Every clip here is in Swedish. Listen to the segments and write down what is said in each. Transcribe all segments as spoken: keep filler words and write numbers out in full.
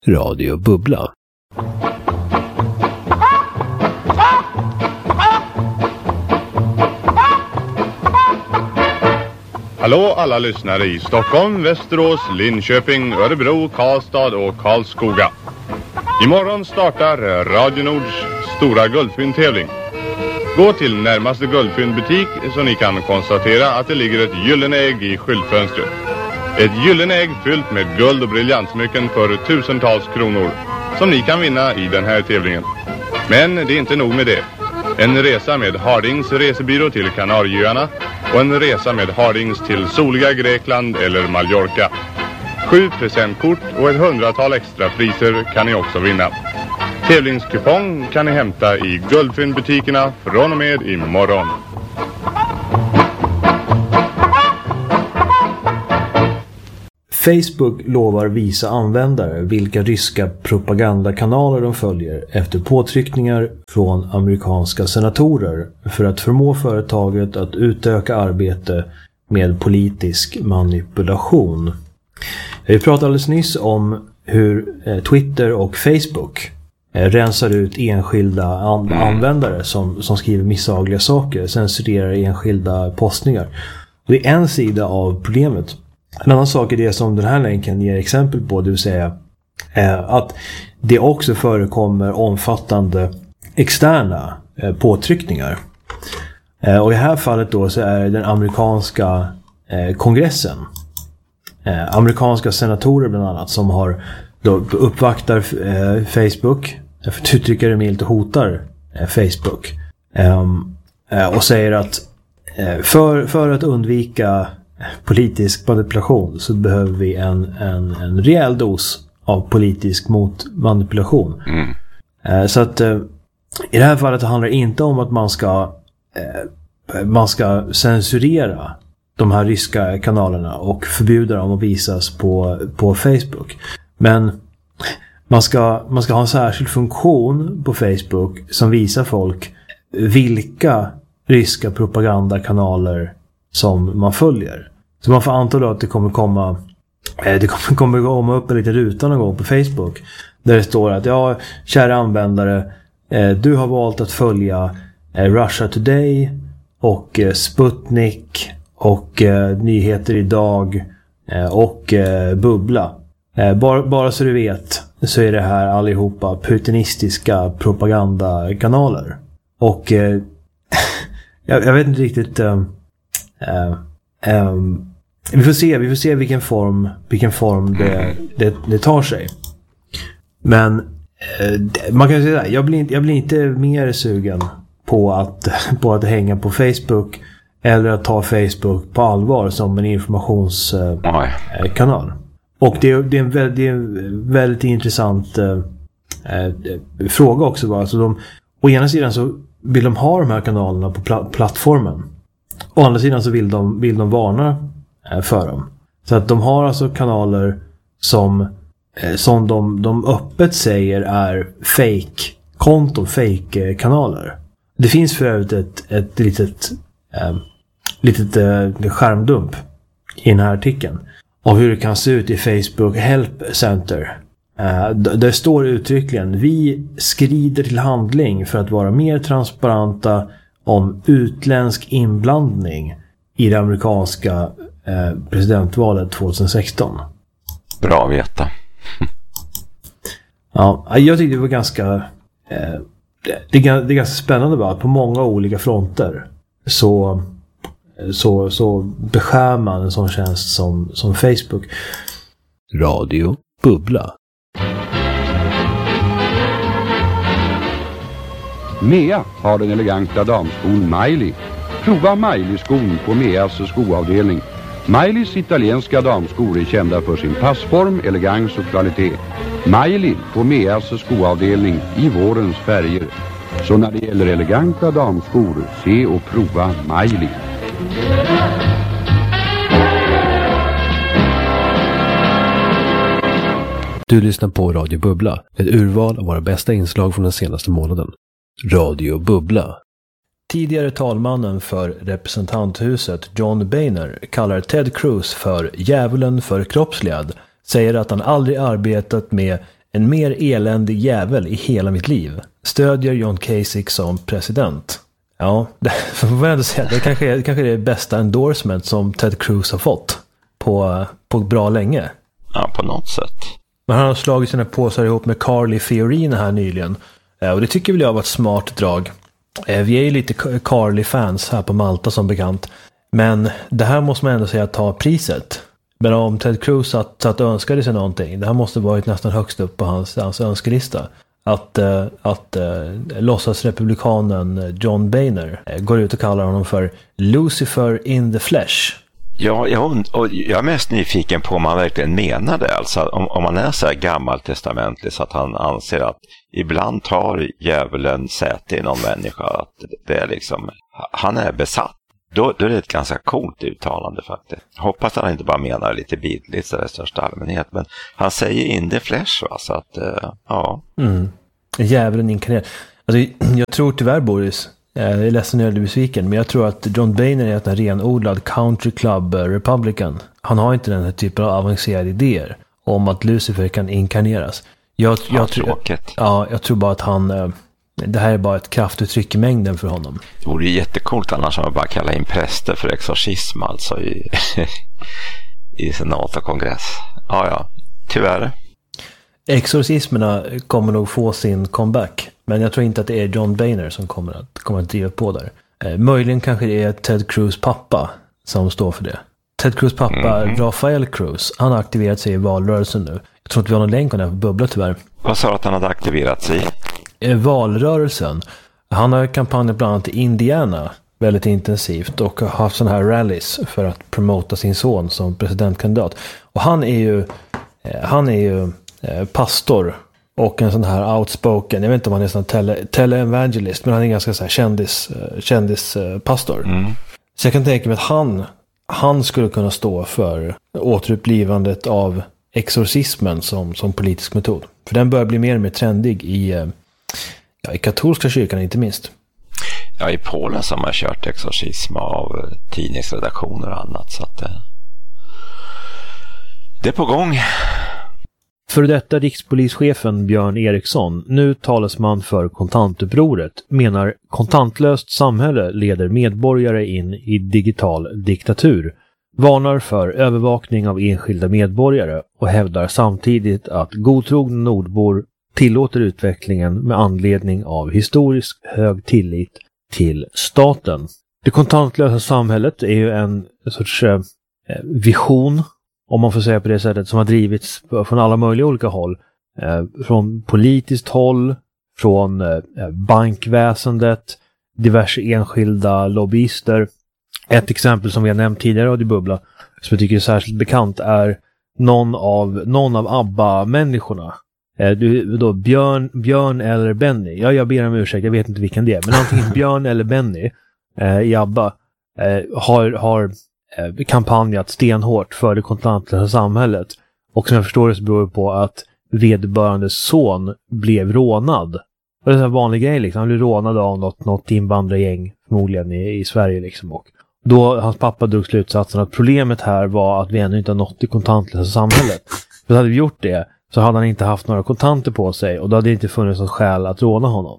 Radio Bubbla. Hallå alla lyssnare i Stockholm, Västerås, Linköping, Örebro, Karlstad och Karlskoga. Imorgon startar Radio Nords stora guldfyndtävling. Gå till närmaste guldfyndbutik så ni kan konstatera att det ligger ett gyllene ägg i skyltfönstret. Ett gyllene ägg fyllt med guld och briljantsmycken för tusentals kronor som ni kan vinna i den här tävlingen. Men det är inte nog med det. En resa med Hardings resebyrå till Kanarieöarna och en resa med Hardings till soliga Grekland eller Mallorca. Sju presentkort och ett hundratal extra priser kan ni också vinna. Tävlingskupong kan ni hämta i guldfyndbutikerna från och med imorgon. Facebook lovar visa användare vilka ryska propagandakanaler de följer efter påtryckningar från amerikanska senatorer för att förmå företaget att utöka arbete med politisk manipulation. Vi pratade alldeles nyss om hur Twitter och Facebook rensar ut enskilda an- användare som, som skriver misshagliga saker, censurerar enskilda postningar. Och det är en sida av problemet. En annan sak är det som den här länken ger exempel på, det vill säga eh, att det också förekommer omfattande externa eh, påtryckningar. Eh, och i det här fallet då så är det den amerikanska eh, kongressen, eh, amerikanska senatorer bland annat, som har då uppvaktar eh, Facebook, för att uttrycka det milt, och hotar eh, Facebook. Eh, eh, och säger att eh, för, för att undvika politisk manipulation så behöver vi en, en, en rejäl dos av politisk motmanipulation. Mm. Eh, så att eh, i det här fallet handlar det inte om att man ska eh, man ska censurera de här ryska kanalerna och förbjuda dem att visas på, på Facebook. Men man ska, man ska ha en särskild funktion på Facebook som visar folk vilka ryska propagandakanaler som man följer. Så man får anta då att det kommer komma det kommer, kommer komma upp en liten ruta någon gång på Facebook där det står att ja, kära användare, du har valt att följa Russia Today och Sputnik och Nyheter idag och Bubbla. Bara, bara så du vet så är det här allihopa putinistiska propagandakanaler. Och jag, jag vet inte riktigt uh, Um, vi får se, vi får se vilken form vilken form det, det, det tar sig. Men uh, man kan säga jag blir jag blir inte mer sugen på att på att hänga på Facebook eller att ta Facebook på allvar som en informationskanal. Uh, och det, det är en väldigt, det är en väldigt intressant uh, uh, fråga också, va? Alltså de, å ena sidan så vill de ha de här kanalerna på pla- plattformen. Å andra sidan så vill de, vill de varna för dem. Så att de har alltså kanaler som, som de, de öppet säger är fake konton, fake kanaler. Det finns för övrigt ett, ett litet, äh, litet äh, skärmdump i den här artikeln av hur det kan se ut i Facebook Help Center. Äh, där står uttryckligen: vi skrider till handling för att vara mer transparenta om utländsk inblandning i det amerikanska eh, presidentvalet tjugohundrasexton. Bra att veta. Ja, jag tyckte det var ganska eh, det, det är ganska spännande, bara på många olika fronter så så så beskär man en sån tjänst som som Facebook. Radio Bubbla. Mea har den eleganta damskon Miley. Prova Miley-skon på Meas skoavdelning. Mileys italienska damskor är kända för sin passform, elegans och kvalitet. Miley på Meas skoavdelning i vårens färger. Så när det gäller eleganta damskor, se och prova Miley. Du lyssnar på Radio Bubbla, ett urval av våra bästa inslag från den senaste månaden. Radio Bubbla. Tidigare talmannen för representanthuset John Boehner kallar Ted Cruz för djävulen förkroppsligad, säger att han aldrig arbetat med En mer eländig jävel i hela mitt liv. Stödjer John Kasich som president. Ja, det får man ändå säga. Det kanske är, det kanske är det bästa endorsement som Ted Cruz har fått på, på bra länge. Ja, på något sätt. Men han har slagit sina påsar ihop med Carly Fiorina här nyligen. Och det tycker väl jag var ett smart drag. Vi är ju lite Carly-fans här på Malta som bekant. Men det här måste man ändå säga ta priset. Men om Ted Cruz satt, satt och önskade sig någonting, det här måste varit nästan högst upp på hans, hans önskelista. Att, äh, att äh, låtsasrepublikanen John Boehner äh, går ut och kallar honom för Lucifer in the flesh. Ja, jag, och jag är mest nyfiken på om man verkligen menar det. Alltså om, om man är så här gammaltestamentlig så att han anser att ibland tar djävulen säte i någon människa, att det är liksom, han är besatt. Då, då är det ett ganska coolt uttalande faktiskt. Hoppas att han inte bara menar lite bildligt så det är största allmänhet. Men han säger in the flesh, va? Så att, uh, ja. Mm. Djävulen inkarnerad. Alltså, jag tror tyvärr, Boris, jag är ledsen när jag är besviken, men jag tror att John Boehner är en renodlad country club republican. Han har inte den här typen av avancerade idéer om att Lucifer kan inkarneras. Jag, jag, ja, tror, tråkigt. Ja, jag tror bara att han... Det här är bara ett kraftuttryck i mängden för honom. Det vore ju jättecoolt annars om man bara kallar in präster för exorcism alltså i, i senat och kongress. Ja, ja, tyvärr. Exorcismerna kommer nog få sin comeback. Men jag tror inte att det är John Boehner som kommer att, kommer att driva på där. Eh, möjligen kanske det är Ted Cruz pappa som står för det. Ted Cruz pappa, mm. Rafael Cruz, han har aktiverat sig i valrörelsen nu. Jag tror inte vi har någon länk om det här för bubbla tyvärr. Vad sa du att han hade aktiverat sig i? Valrörelsen. Han har kampanjat bland annat i Indiana väldigt intensivt och har haft sådana här rallies för att promota sin son som presidentkandidat. Och han är ju han är ju pastor och en sån här outspoken, jag vet inte om han är sån tele, teleevangelist, men han är en ganska så här kändis, kändispastor. Mm. Så jag kan tänka mig att han han skulle kunna stå för återupplivandet av exorcismen som, som politisk metod. För den börjar bli mer och mer trendig i Ja, i katolska kyrkan inte minst. Ja, i Polen som har kört exorcism av tidningsredaktioner och annat. Så att det, det är på gång. För detta rikspolischefen Björn Eriksson, nu talesman för kontantupproret, menar kontantlöst samhälle leder medborgare in i digital diktatur, varnar för övervakning av enskilda medborgare och hävdar samtidigt att godtrogna nordbor tillåter utvecklingen med anledning av historisk hög tillit till staten. Det kontantlösa samhället är ju en sorts eh, vision, om man får säga på det sättet, som har drivits från alla möjliga olika håll. Eh, från politiskt håll, från eh, bankväsendet, diverse enskilda lobbyister. Ett exempel som vi har nämnt tidigare av Bubbla, som jag tycker är särskilt bekant, är någon av, någon av ABBA-människorna. Du, då, Björn, Björn eller Benny. Ja, jag ber om ursäkt, jag vet inte vilken det är. Men antingen Björn eller Benny eh, i ABBA eh, har, har eh, kampanjat stenhårt för det kontantlösa samhället. Och som jag förstår det så beror det på att vederbörandes son blev rånad. Och det är en sån vanlig grej liksom. Han blev rånad av något, något invandrargäng förmodligen i, i Sverige liksom. Och då hans pappa drog slutsatsen att problemet här var att vi ännu inte har nått det kontantlösa samhället. För hade vi gjort det så hade han inte haft några kontanter på sig och då hade det inte funnits något skäl att råna honom.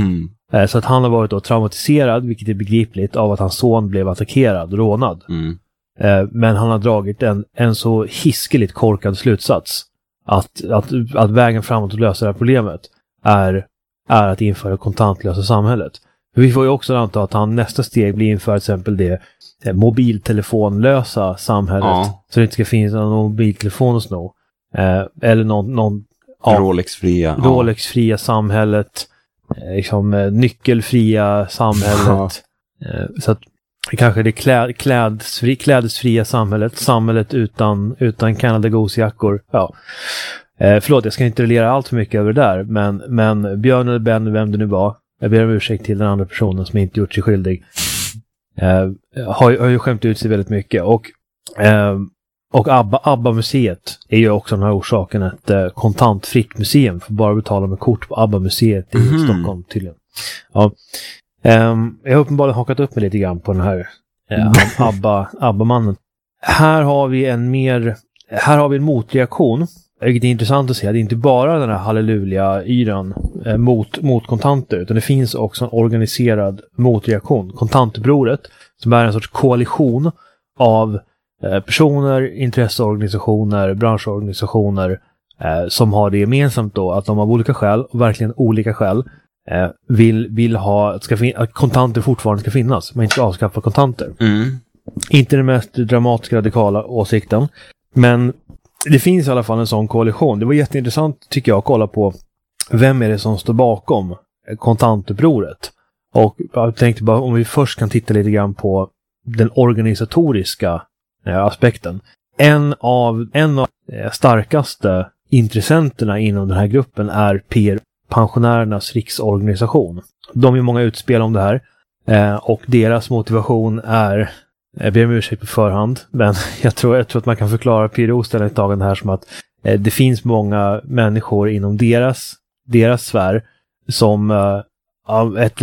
Mm. Så att han har varit då traumatiserad, vilket är begripligt, av att hans son blev attackerad och rånad. Mm. Men han har dragit en, en så hiskeligt korkad slutsats att, att, att vägen framåt att lösa det här problemet är, är att införa kontantlösa samhället. För vi får ju också anta att han nästa steg blir inför till exempel det mobiltelefonlösa samhället. Ja. Så det inte ska finnas någon mobiltelefon att sno. Eh, eller någon, någon ja, Rolex-fria Rolex-fria samhället, eh, liksom eh, nyckelfria samhället. Ja. Eh, så att kanske det kläd, klädsfri, klädesfria samhället, samhället utan, utan Canada Goose-jackor. Ja. Eh, förlåt, jag ska inte relera allt för mycket över det där, men, men Björn eller Ben, vem det nu var, jag ber om ursäkt till den andra personen som inte gjort sig skyldig, eh, har, har ju skämt ut sig väldigt mycket. Och eh, Och ABBA, ABBA-museet är ju också den här orsaken ett eh, kontantfritt museum. För bara betala med kort på ABBA-museet i mm. Stockholm tydligen. Ja. Um, jag har uppenbarligen hakat upp mig lite grann på den här eh, ABBA, ABBA-mannen. Här har vi en mer, här har vi en motreaktion vilket är intressant att se, det är inte bara den här halleluja-yran eh, mot, mot kontanter, utan det finns också en organiserad motreaktion, kontantupproret, som är en sorts koalition av eh, personer, intresseorganisationer, branschorganisationer eh, som har det gemensamt då att de av olika skäl, och verkligen olika skäl, eh, vill, vill ha att, ska fin- att kontanter fortfarande ska finnas, men inte avskaffa kontanter. Mm. Inte den mest dramatiska radikala åsikten, men det finns i alla fall en sån koalition. Det var jätteintressant tycker jag att kolla på vem är det som står bakom kontantupproret. Och jag tänkte bara om vi först kan titta lite grann på den organisatoriska eh, aspekten. En av, en av de starkaste intressenterna inom den här gruppen är P R, Pensionärernas riksorganisation. De har många utspel om det här eh, och deras motivation är, jag ber om ursäkt på förhand, men jag tror, jag tror att man kan förklara P R O:s ställningstagande här som att eh, det finns många människor inom deras, deras sfär som eh, av ett